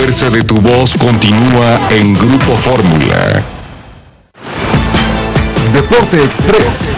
fuerza de tu voz continúa en Grupo Fórmula. Deporte Express.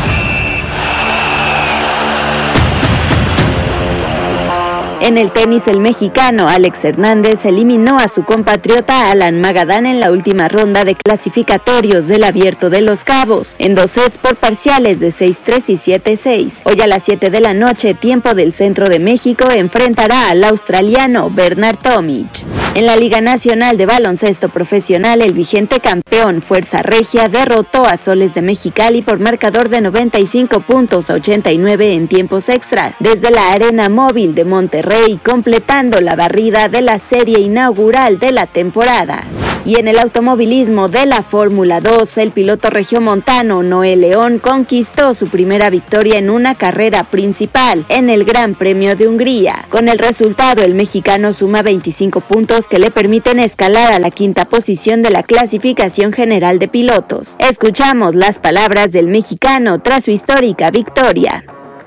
En el tenis, el mexicano Alex Hernández eliminó a su compatriota Alan Magadán en la última ronda de clasificatorios del Abierto de Los Cabos, en 2 sets por parciales de 6-3 y 7-6. Hoy a las 7 de la noche, tiempo del centro de México, enfrentará al australiano Bernard Tomic. En la Liga Nacional de Baloncesto Profesional, el vigente campeón Fuerza Regia derrotó a Soles de Mexicali por marcador de 95-89 en tiempos extra, desde la Arena Móvil de Monterrey, completando la barrida de la serie inaugural de la temporada. Y en el automovilismo de la Fórmula 2, el piloto regiomontano Noé León conquistó su primera victoria en una carrera principal en el Gran Premio de Hungría. Con el resultado, el mexicano suma 25 puntos que le permiten escalar a la 5ª posición de la clasificación general de pilotos. Escuchamos las palabras del mexicano tras su histórica victoria.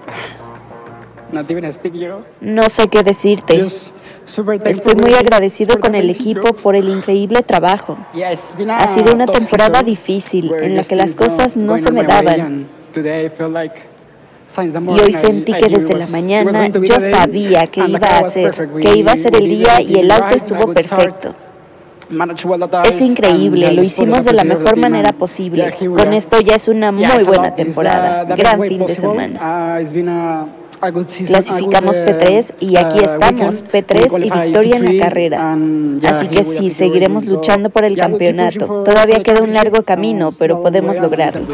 No sé qué decirte. Estoy muy agradecido con el equipo por el increíble trabajo. Ha sido una temporada difícil en la que las cosas no se me daban. Y hoy sentí que desde la mañana yo sabía que iba a ser el día y el auto estuvo perfecto. Es increíble, lo hicimos de la mejor manera posible. Con esto ya es una muy buena temporada. Gran fin de semana. Clasificamos P3 y aquí estamos, P3 y victoria en la carrera. Así que sí, seguiremos luchando por el campeonato. Todavía queda un largo camino, pero podemos lograrlo.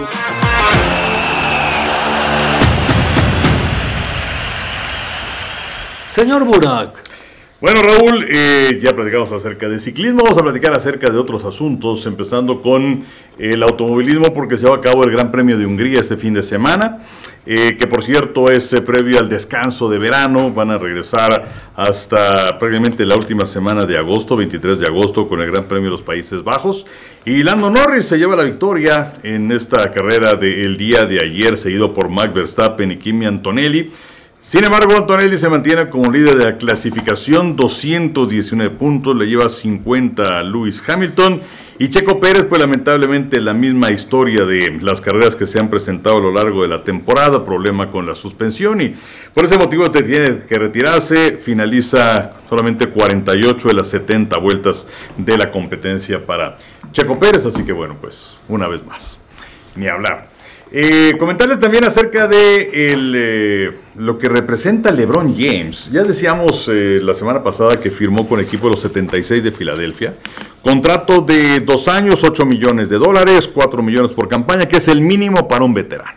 Señor Burak. Bueno, Raúl, ya platicamos acerca de ciclismo, vamos a platicar acerca de otros asuntos, empezando con el automovilismo, porque se va a cabo el Gran Premio de Hungría este fin de semana, que por cierto es previo al descanso de verano. Van a regresar hasta prácticamente la última semana de agosto, 23 de agosto, con el Gran Premio de los Países Bajos, y Lando Norris se lleva la victoria en esta carrera del día de ayer, seguido por Max Verstappen y Kimi Antonelli. Sin embargo, Antonelli se mantiene como líder de la clasificación, 219 puntos, le lleva 50 a Lewis Hamilton, y Checo Pérez, pues lamentablemente la misma historia de las carreras que se han presentado a lo largo de la temporada, problema con la suspensión, y por ese motivo tiene que retirarse. Finaliza solamente 48 de las 70 vueltas de la competencia para Checo Pérez, así que bueno, pues una vez más, ni hablar. Comentarles también acerca de lo que representa LeBron James. Ya decíamos la semana pasada que firmó con el equipo de los 76 de Filadelfia. Contrato de 2 años, $8 millones, $4 millones por campaña, que es el mínimo para un veterano.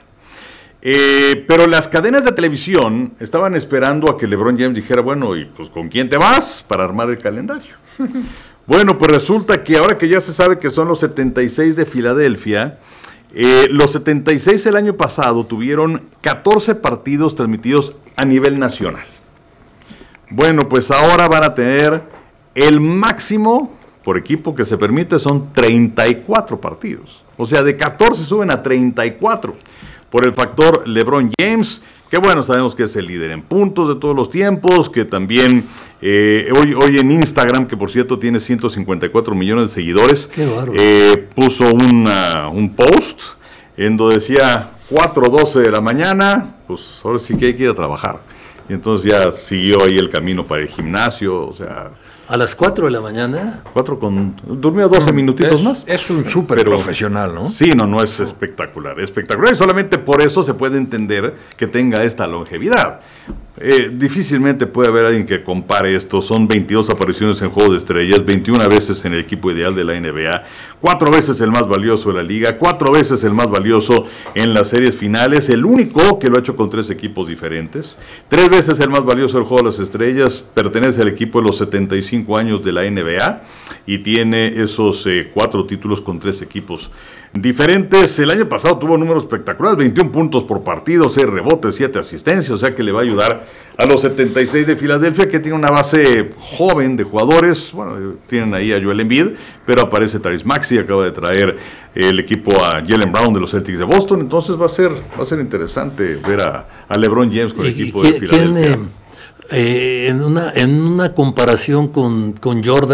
Pero las cadenas de televisión estaban esperando a que LeBron James dijera, bueno, ¿y pues con quién te vas para armar el calendario? Bueno, pues resulta que ahora que ya se sabe que son los 76 de Filadelfia, los 76 el año pasado tuvieron 14 partidos transmitidos a nivel nacional. Bueno, pues ahora van a tener el máximo por equipo que se permite, son 34 partidos. O sea, de 14 suben a 34 por el factor LeBron James, que bueno, sabemos que es el líder en puntos de todos los tiempos, que también hoy en Instagram, que por cierto tiene 154 millones de seguidores, puso un post en donde decía 4:12 de la mañana, pues ahora sí que hay que ir a trabajar. Y entonces ya siguió ahí el camino para el gimnasio, o sea... ¿A las 4 de la mañana? Durmió 12 minutitos más. Es un súper profesional, ¿no? Sí, no es espectacular. Espectacular, y solamente por eso se puede entender que tenga esta longevidad. Difícilmente puede haber alguien que compare esto. Son 22 apariciones en Juego de Estrellas, 21 veces en el equipo ideal de la NBA, 4 veces el más valioso de la liga, 4 veces el más valioso en las series finales, el único que lo ha hecho con 3 equipos diferentes, 3 veces el más valioso del Juego de las Estrellas, pertenece al equipo de los 75 años de la NBA y tiene esos 4 títulos con 3 equipos diferentes. El año pasado tuvo números espectaculares, 21 puntos por partido, 6 rebotes, 7 asistencias, o sea que le va a ayudar a los 76 de Filadelfia, que tiene una base joven de jugadores. Bueno, tienen ahí a Joel Embiid, pero aparece Tyrese Maxey, acaba de traer el equipo a Jaylen Brown de los Celtics de Boston, entonces va a ser interesante ver a LeBron James con el equipo de Filadelfia. En una comparación con Jordan,